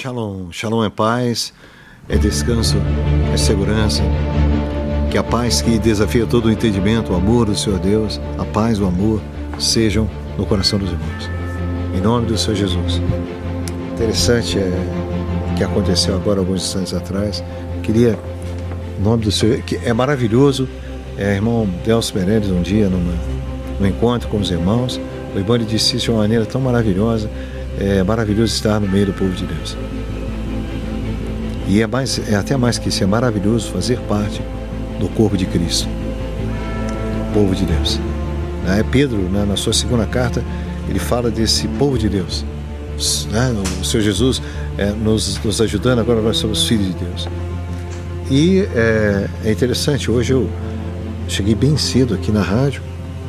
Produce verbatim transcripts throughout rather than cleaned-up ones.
Shalom, shalom é paz, é descanso, é segurança. Que a paz que desafia todo o entendimento, o amor do Senhor Deus, a paz, o amor, sejam no coração dos irmãos. Em nome do Senhor Jesus. Interessante é que aconteceu agora alguns instantes atrás. Queria, em nome do Senhor, que é maravilhoso, é, irmão Delcio Meirelles, um dia, numa, num encontro com os irmãos, o irmão disse isso de uma maneira tão maravilhosa. É maravilhoso estar no meio do povo de Deus. E é, mais, é até mais que isso, é maravilhoso fazer parte do corpo de Cristo, povo de Deus. É Pedro, né, na sua segunda carta, ele fala desse povo de Deus, né, o Senhor Jesus é, nos, nos ajudando, agora nós somos filhos de Deus. E é, é interessante, hoje eu cheguei bem cedo aqui na rádio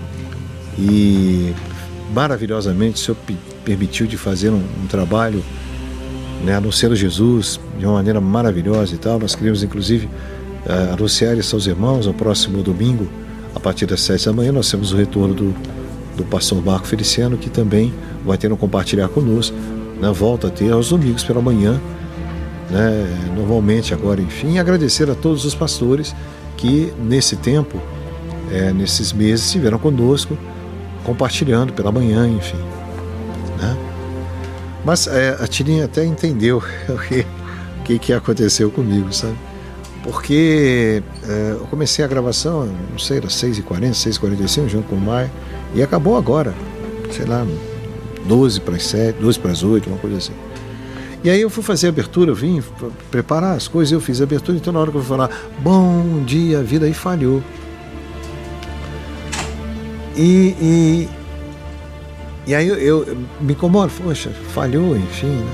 e maravilhosamente o Senhor permitiu de fazer um, um trabalho, né, anunciando Jesus de uma maneira maravilhosa e tal. Nós queríamos inclusive uh, anunciar isso aos irmãos. No próximo domingo, a partir das sete da manhã, nós temos o retorno do, do pastor Marco Feliciano, que também vai ter um compartilhar conosco, né, volta a ter aos domingos pela manhã, né, normalmente agora, enfim. Agradecer a todos os pastores que nesse tempo, é, nesses meses, estiveram conosco compartilhando pela manhã, enfim, né? Mas é, a Tirinha até entendeu o que, que, que aconteceu comigo, sabe? Porque é, eu comecei a gravação, não sei, era seis e quarenta, seis e quarenta e cinco, junto com o Maia, e acabou agora, sei lá, doze para as sete, doze para as oito, uma coisa assim. E aí eu fui fazer a abertura, eu vim preparar as coisas, eu fiz a abertura, então na hora que eu fui falar, bom dia, a vida aí falhou. E, e, e aí eu, eu me incomodo, poxa, falhou, enfim, né?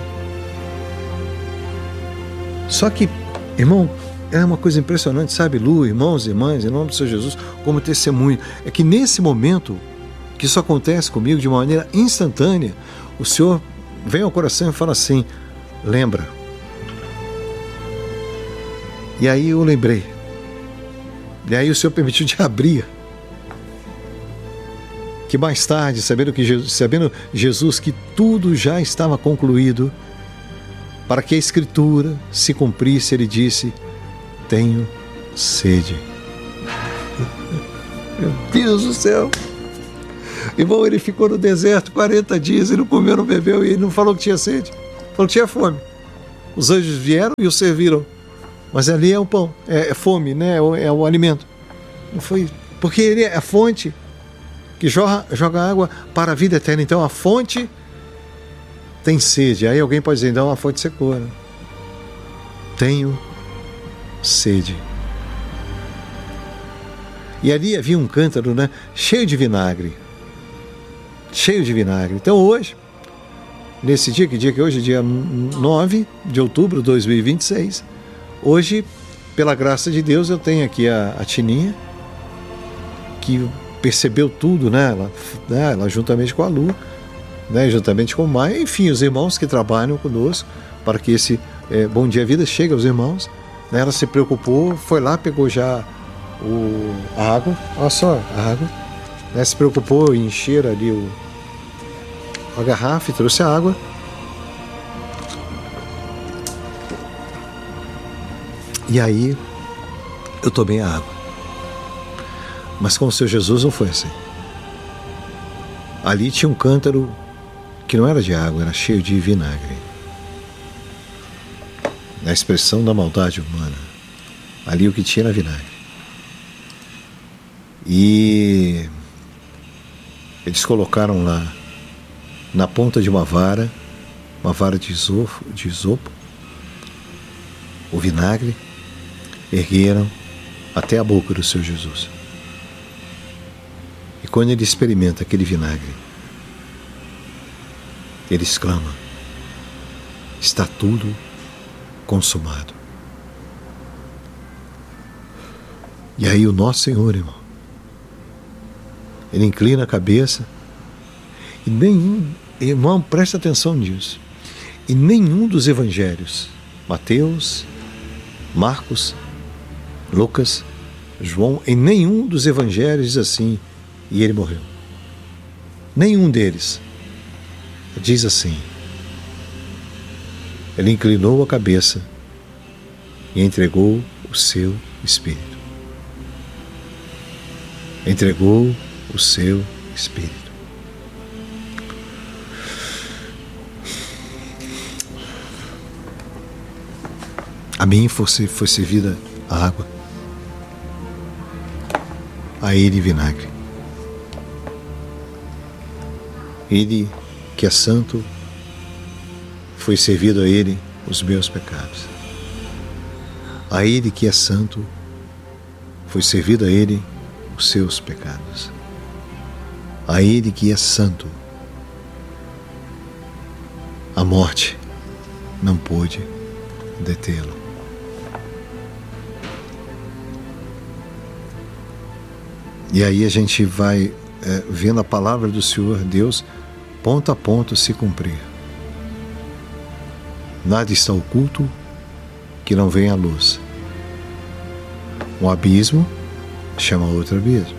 Só que, irmão, é uma coisa impressionante, sabe, Lu, irmãos, irmãs, em nome do Senhor Jesus, como testemunho, é que nesse momento que isso acontece comigo de uma maneira instantânea, o Senhor vem ao coração e fala assim, lembra. E aí eu lembrei. E aí o Senhor permitiu de abrir. Que mais tarde, sabendo que Jesus, sabendo Jesus que tudo já estava concluído, para que a Escritura se cumprisse, ele disse, tenho sede. Meu Deus do céu! Irmão, ele ficou no deserto quarenta dias, ele não comeu, não bebeu, e ele não falou que tinha sede, falou que tinha fome. Os anjos vieram e o serviram, mas ali é o pão, é, é fome, né? é, o, é o alimento. Não foi, porque ele é a fonte que joga, joga água para a vida eterna. Então a fonte tem sede. Aí alguém pode dizer, então a fonte secou, né? Tenho sede. E ali havia um cântaro, né, cheio de vinagre. Cheio de vinagre. Então hoje, nesse dia, que dia que hoje? Dia nove de outubro de dois mil e vinte e seis. Hoje, pela graça de Deus, eu tenho aqui a, a Tininha, que percebeu tudo, né? Ela, né? Ela juntamente com a Lu, né? Juntamente com o Maia, enfim, os irmãos que trabalham conosco para que esse é, Bom Dia Vida chegue aos irmãos, né? Ela se preocupou, foi lá, pegou já o, a água, olha só, a água, né? Se preocupou em encher ali o, a garrafa e trouxe a água. E aí eu tomei a água. Mas com o Senhor Jesus não foi assim. Ali tinha um cântaro que não era de água, era cheio de vinagre. Na expressão da maldade humana. Ali o que tinha era vinagre. E eles colocaram lá, na ponta de uma vara, uma vara de isopo, de isopo, o vinagre, ergueram até a boca do Senhor Jesus. E quando ele experimenta aquele vinagre, ele exclama, está tudo consumado. E aí o nosso Senhor, irmão, ele inclina a cabeça e nenhum, irmão, presta atenção nisso, e nenhum dos evangelhos, Mateus, Marcos, Lucas, João, em nenhum dos evangelhos diz assim, e ele morreu. Nenhum deles diz assim. ele inclinou a cabeça e entregou o seu espírito. Entregou o seu espírito. A mim foi, foi servida a água, a ele vinagre. Ele que é santo, foi servido a ele os meus pecados. A ele que é santo, foi servido a ele os seus pecados. A ele que é santo, a morte não pôde detê-lo. E aí a gente vai é, vendo a palavra do Senhor Deus ponto a ponto se cumprir. Nada está oculto que não venha à luz. Um abismo chama outro abismo.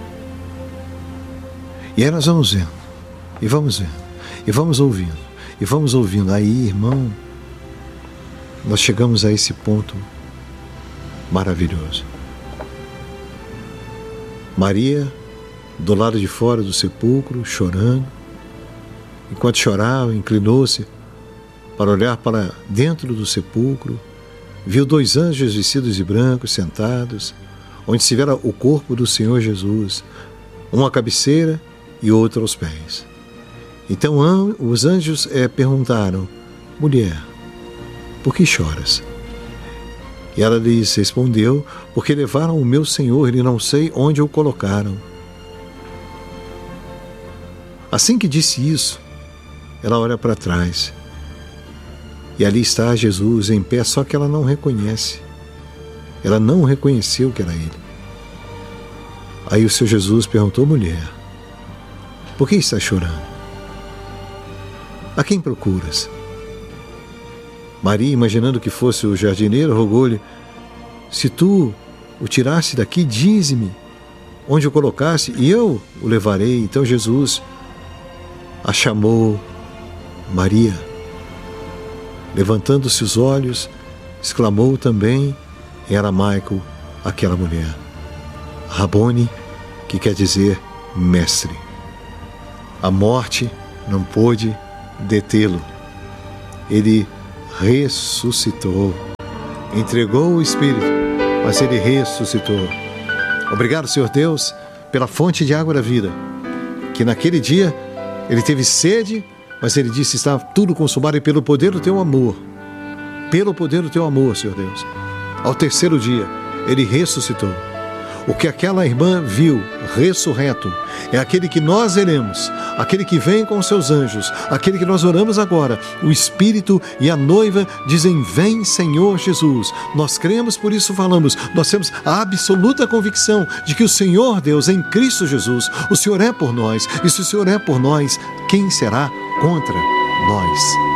E aí nós vamos vendo, e vamos vendo, e vamos ouvindo, e vamos ouvindo. Aí, irmão, nós chegamos a esse ponto maravilhoso. Maria, do lado de fora do sepulcro, chorando. Enquanto chorava, inclinou-se para olhar para dentro do sepulcro, viu dois anjos vestidos de branco sentados, onde se viera o corpo do Senhor Jesus, um à cabeceira e outro aos pés. Então os anjos é, perguntaram: mulher, por que choras? E ela lhes respondeu: porque levaram o meu Senhor e não sei onde o colocaram. Assim que disse isso, ela olha para trás e ali está Jesus em pé, só que ela não reconhece. Ela não reconheceu que era ele. Aí o Senhor Jesus perguntou: mulher, por que estás chorando? A quem procuras? Maria, imaginando que fosse o jardineiro, rogou-lhe: se tu o tirasse daqui, dize-me onde o colocasse e eu o levarei. Então Jesus a chamou: Maria. Levantando-se os olhos, exclamou também em aramaico aquela mulher: Rabone, que quer dizer mestre. A morte não pôde detê-lo. Ele ressuscitou, entregou o Espírito, mas ele ressuscitou. Obrigado, Senhor Deus, pela fonte de água da vida, que naquele dia ele teve sede, mas ele disse: está tudo consumado, e pelo poder do teu amor, pelo poder do teu amor, Senhor Deus, ao terceiro dia ele ressuscitou. O que aquela irmã viu ressurreto é aquele que nós veremos, aquele que vem com os seus anjos, aquele que nós oramos agora. O Espírito e a noiva dizem: vem, Senhor Jesus. Nós cremos, por isso falamos. Nós temos a absoluta convicção de que o Senhor Deus em Cristo Jesus, o Senhor é por nós, e se o Senhor é por nós, quem será contra nós?